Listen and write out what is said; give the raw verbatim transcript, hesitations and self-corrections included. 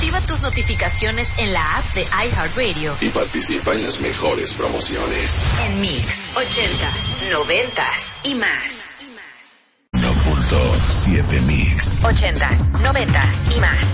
Activa tus notificaciones en la app de iHeartRadio. Y participa en las mejores promociones. En Mix, ochentas, noventas y más. uno punto siete Mix. Ochentas, noventas y más.